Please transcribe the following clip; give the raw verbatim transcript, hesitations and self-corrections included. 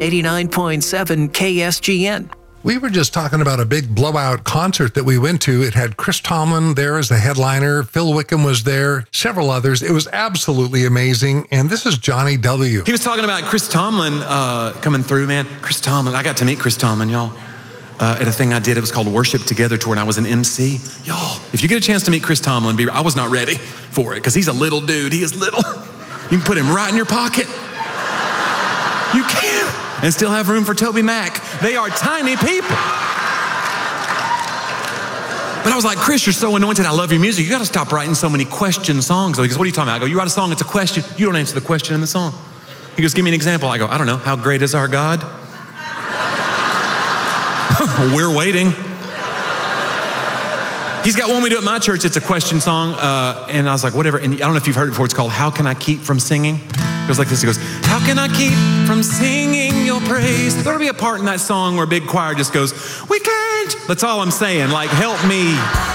eighty-nine point seven K S G N. We were just talking about a big blowout concert that we went to. It had Chris Tomlin there as the headliner. Phil Wickham was there, several others. It was absolutely amazing. And this is Johnny W. He was talking about Chris Tomlin uh, coming through, man. Chris Tomlin. I got to meet Chris Tomlin, y'all, uh, at a thing I did. It was called Worship Together Tour, and I was an M C. Y'all, if you get a chance to meet Chris Tomlin, be, I was not ready for it because he's a little dude. He is little. You can put him right in your pocket. You can. And still have room for Toby Mac. They are tiny people. But I was like, Chris, you're so anointed. I love your music. You got to stop writing so many question songs. He goes, what are you talking about? I go, you write a song, it's a question. You don't answer the question in the song. He goes, give me an example. I go, I don't know. How great is our God? We're waiting. He's got one we do at my church. It's a question song. Uh, and I was like, whatever. And I don't know if you've heard it before. It's called How Can I Keep From Singing? It goes like this. It goes, how can I keep from singing your praise? There'll be a part in that song where a big choir just goes, we can't. That's all I'm saying. Like, help me